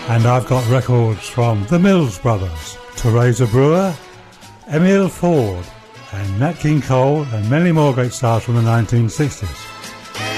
And I've got records from the Mills Brothers, Teresa Brewer, Emile Ford, and Nat King Cole, and many more great stars from the 1960s.